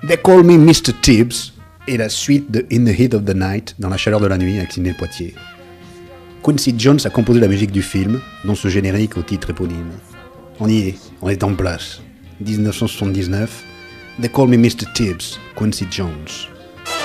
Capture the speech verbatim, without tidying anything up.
They Call Me mister Tibbs et la suite de In the Heat of the Night, dans la chaleur de la nuit, avec Sidney Poitier. Quincy Jones a composé la musique du film, dont ce générique au titre éponyme. On y est, on est en place. dix-neuf cent soixante-dix-neuf, They Call Me mister Tibbs, Quincy Jones.